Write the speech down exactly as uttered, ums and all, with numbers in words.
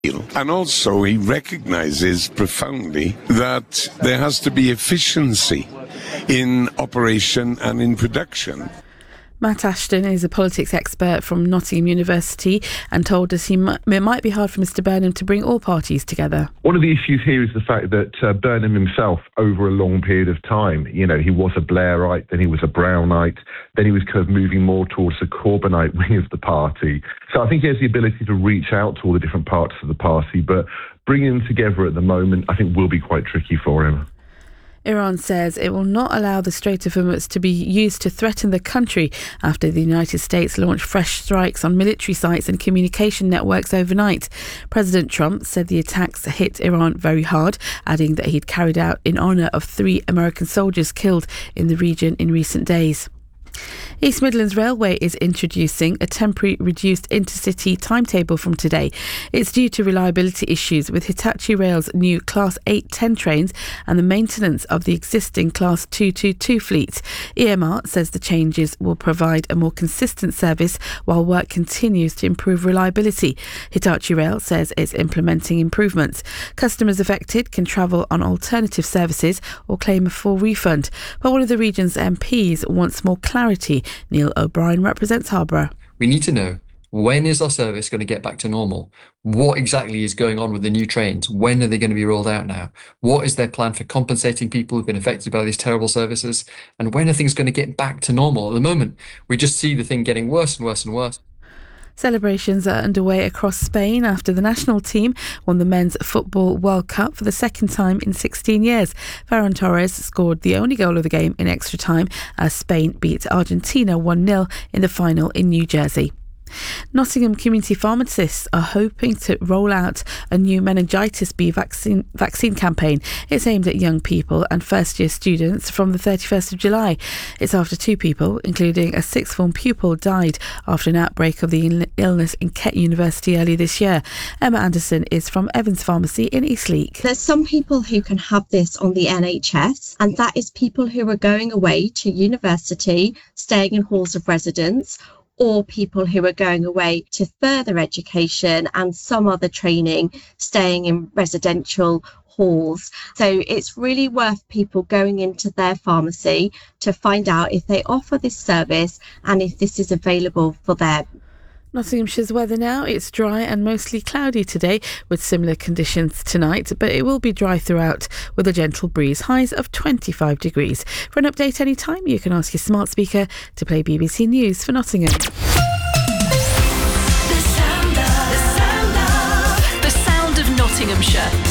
And also he recognises profoundly that there has to be efficiency in operation and in production. Matt Ashton is a politics expert from Nottingham University and told us he might, it might be hard for Mister Burnham to bring all parties together. One of the issues here is the fact that uh, Burnham himself, over a long period of time, you know, he was a Blairite, then he was a Brownite, then he was kind of moving more towards the Corbynite wing of the party. So I think he has the ability to reach out to all the different parts of the party, but bringing them together at the moment, I think will be quite tricky for him. Iran says it will not allow the Strait of Hormuz to be used to threaten the country after the United States launched fresh strikes on military sites and communication networks overnight. President Trump said the attacks hit Iran very hard, adding that he'd carried out in honour of three American soldiers killed in the region in recent days. East Midlands Railway is introducing a temporary reduced intercity timetable from today. It's due to reliability issues with Hitachi Rail's new Class eight ten trains and the maintenance of the existing Class two twenty-two fleet. E M R says the changes will provide a more consistent service while work continues to improve reliability. Hitachi Rail says it's implementing improvements. Customers affected can travel on alternative services or claim a full refund. But one of the region's M Ps wants more clarity. Neil O'Brien represents Harborough. We need to know, when is our service going to get back to normal? What exactly is going on with the new trains? When are they going to be rolled out now? What is their plan for compensating people who've been affected by these terrible services? And when are things going to get back to normal? At the moment, we just see the thing getting worse and worse and worse. Celebrations are underway across Spain after the national team won the Men's Football World Cup for the second time in sixteen years. Ferran Torres scored the only goal of the game in extra time as Spain beat Argentina one nil in the final in New Jersey. Nottingham community pharmacists are hoping to roll out a new meningitis B vaccine vaccine campaign. It's aimed at young people and first-year students from the thirty-first of July. It's after two people, including a sixth form pupil, died after an outbreak of the illness in Kent University earlier this year. Emma Anderson is from Evans Pharmacy in Eastleek. There's some people who can have this on the N H S, and that is people who are going away to university, staying in halls of residence, or people who are going away to further education and some other training, staying in residential halls. So it's really worth people going into their pharmacy to find out if they offer this service and if this is available for them. Nottinghamshire's weather now. It's dry and mostly cloudy today with similar conditions tonight, but it will be dry throughout with a gentle breeze. Highs of twenty-five degrees. For an update anytime, you can ask your smart speaker to play B B C News for Nottingham. The sound of, the sound of, the sound of Nottinghamshire.